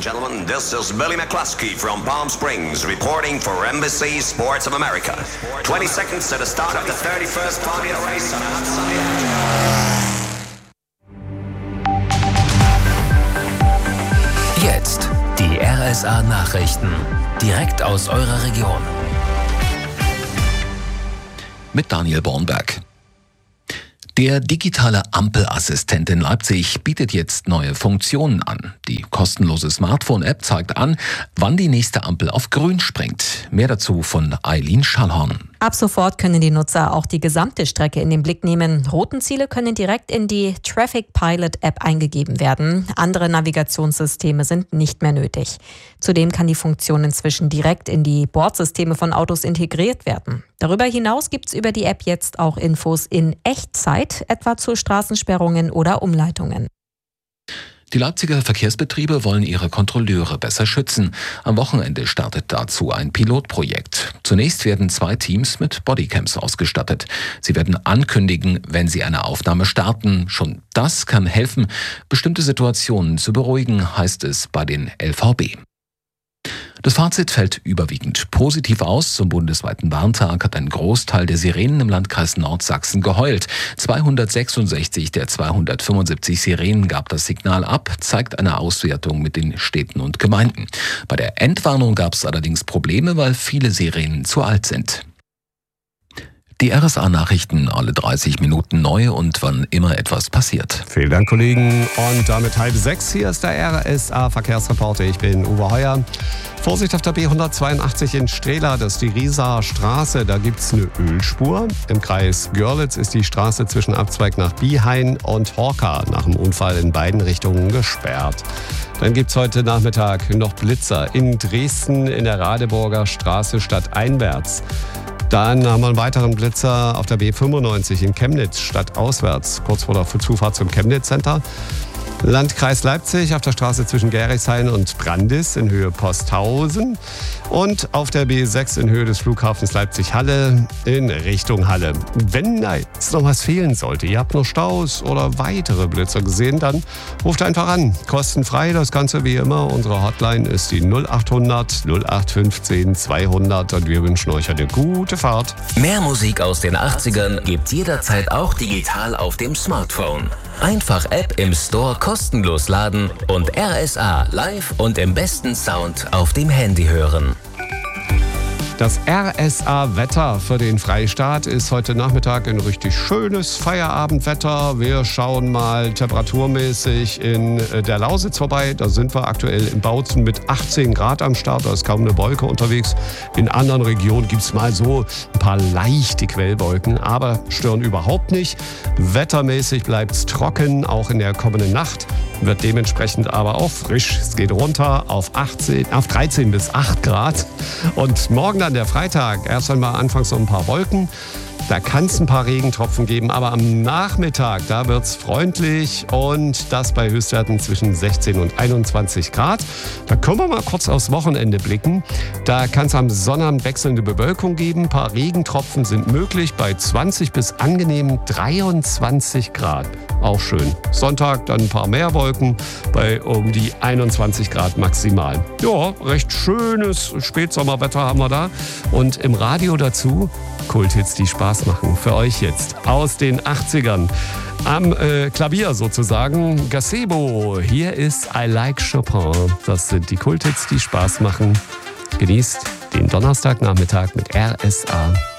gentlemen, this is Billy McCluskey from Palm Springs reporting for NBC Sports of America. 20 seconds to the start of the 31st Formula race on a hot sunny afternoon. Jetzt die RSA-Nachrichten, direkt aus eurer Region. Mit Daniel Bornberg. Der digitale Ampelassistent in Leipzig bietet jetzt neue Funktionen an. Die kostenlose Smartphone-App zeigt an, wann die nächste Ampel auf grün springt. Mehr dazu von Eileen Schallhorn. Ab sofort können die Nutzer auch die gesamte Strecke in den Blick nehmen. Routenziele können direkt in die Traffic Pilot App eingegeben werden. Andere Navigationssysteme sind nicht mehr nötig. Zudem kann die Funktion inzwischen direkt in die Bordsysteme von Autos integriert werden. Darüber hinaus gibt es über die App jetzt auch Infos in Echtzeit, etwa zu Straßensperrungen oder Umleitungen. Die Leipziger Verkehrsbetriebe wollen ihre Kontrolleure besser schützen. Am Wochenende startet dazu ein Pilotprojekt. Zunächst werden 2 Teams mit Bodycams ausgestattet. Sie werden ankündigen, wenn sie eine Aufnahme starten. Schon das kann helfen, bestimmte Situationen zu beruhigen, heißt es bei den LVB. Das Fazit fällt überwiegend positiv aus. Zum bundesweiten Warntag hat ein Großteil der Sirenen im Landkreis Nordsachsen geheult. 266 der 275 Sirenen gab das Signal ab, zeigt eine Auswertung mit den Städten und Gemeinden. Bei der Endwarnung gab es allerdings Probleme, weil viele Sirenen zu alt sind. Die RSA-Nachrichten alle 30 Minuten neu und wann immer etwas passiert. Vielen Dank, Kollegen. Und damit 5:30. Hier ist der RSA-Verkehrsreporter. Ich bin Uwe Heuer. Vorsicht auf der B182 in Strehla, das ist die Riesaer Straße. Da gibt es eine Ölspur. Im Kreis Görlitz ist die Straße zwischen Abzweig nach Biehain und Horka nach dem Unfall in beiden Richtungen gesperrt. Dann gibt es heute Nachmittag noch Blitzer in Dresden in der Radeburger Straße stadteinwärts. Dann haben wir einen weiteren Blitzer auf der B95 in Chemnitz stadtauswärts, kurz vor der Zufahrt zum Chemnitz Center. Landkreis Leipzig auf der Straße zwischen Gerichshain und Brandis in Höhe Posthausen und auf der B6 in Höhe des Flughafens Leipzig-Halle in Richtung Halle. Wenn jetzt noch was fehlen sollte, ihr habt noch Staus oder weitere Blitzer gesehen, dann ruft einfach an. Kostenfrei, das Ganze wie immer. Unsere Hotline ist die 0800 0815 200 und wir wünschen euch eine gute Fahrt. Mehr Musik aus den 80ern gibt's jederzeit auch digital auf dem Smartphone. Einfach App im Store kostenlos laden und RSA live und im besten Sound auf dem Handy hören. Das RSA-Wetter für den Freistaat ist heute Nachmittag ein richtig schönes Feierabendwetter. Wir schauen mal temperaturmäßig in der Lausitz vorbei. Da sind wir aktuell in Bautzen mit 18 Grad am Start. Da ist kaum eine Wolke unterwegs. In anderen Regionen gibt es mal so ein paar leichte Quellwolken, aber stören überhaupt nicht. Wettermäßig bleibt es trocken, auch in der kommenden Nacht. Wird dementsprechend aber auch frisch. Es geht runter auf 13 bis 8 Grad. Und morgen dann der Freitag. Erst einmal anfangs so ein paar Wolken. Da kann es ein paar Regentropfen geben, aber am Nachmittag, da wird es freundlich und das bei Höchstwerten zwischen 16 und 21 Grad. Da können wir mal kurz aufs Wochenende blicken. Da kann es am Sonnabend wechselnde Bewölkung geben. Ein paar Regentropfen sind möglich bei 20 bis angenehmen 23 Grad. Auch schön. Sonntag dann ein paar mehr Wolken bei um die 21 Grad maximal. Ja, recht schönes Spätsommerwetter haben wir da. Und im Radio dazu Kulthits, die Spaß machen. Für euch jetzt aus den 80ern. Am Klavier sozusagen Gazebo. Hier ist I Like Chopin. Das sind die Kulthits, die Spaß machen. Genießt den Donnerstagnachmittag mit RSA.